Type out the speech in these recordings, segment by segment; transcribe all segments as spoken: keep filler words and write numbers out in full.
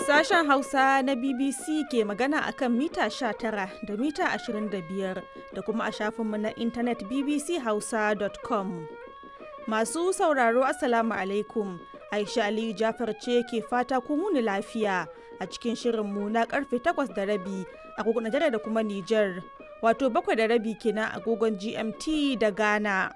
Sashen Hausa na B B C ke magana akan mita sha tara da mita ashirin da biyar da kuma a shafinmu na intanet b b c hausa dot com. Masu sauraro Assalamu alaikum. Aisha Aliyu Jafar ce ke fata ku muni lafiya a cikin shirinmu na karfe takwas da rabi agogon Najeriya da kuma Nijar. Wato bakwai da rabi kenan agogon G M T da Ghana.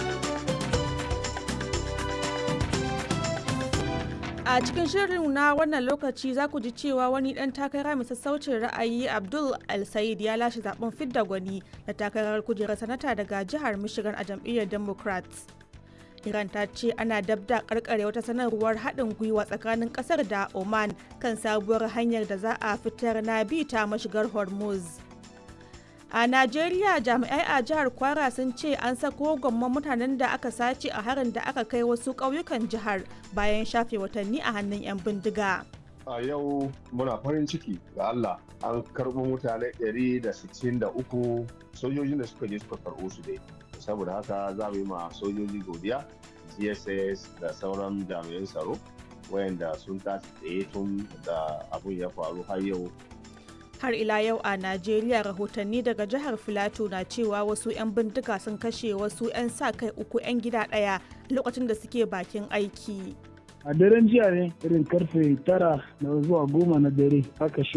A cikin shirin na wannan lokaci za ku ji cewa wani ɗan takara mai sassaucin ra'ayi Abdul El-Said ya lashe zaben fidda gwani na takarar kujerar sanata daga jihar Michigan a jam'iyyar Democrats. Iran ta ce ana dabda karkare wata sanarwar haɗin gwiwa tsakanin ƙasar da Oman kan sabuwar hanyar da za a fitar na bi ta mashigar Hormuz. A Najeriya jami'ai a jihar Kwara sun ce an sako gwamman mutanen da aka sace a harin da aka kai wasu ƙauyukan jihar bayan shafe watanni a hannun 'yan bindiga. A yau muna farin ciki ga Allah an karɓo mutane ɗari da sittin da uku sojojin da suka je suka karɓo su dai. Saboda haka za mu yi ma sojoji godiya, G S S da sauran jami'an tsaro wayanda sun tashi tsaye tun da abun ya faru har yau. Har ila yau a Najeriya rahotanni daga jihar Filato na cewa wasu 'yan bindiga sun kashe wasu 'yan sa kai uku 'yan gida ɗaya lokacin da suke bakin aiki. A daren jiya ne irin karfe tara da zuwa goma na dare aka